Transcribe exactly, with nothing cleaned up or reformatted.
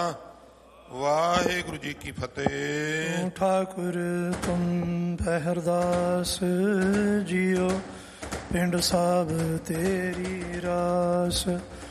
ਵਾਹਿਗੁਰੂ ਜੀ ਕੀ ਫਤਿਹ। ਠਾਕੁਰ ਤੁਮ ਪਹਿਰਦਾਸ ਜੀਓ, ਪਿੰਡ ਸਾਹਿਬ ਤੇਰੀ ਰਾਸ।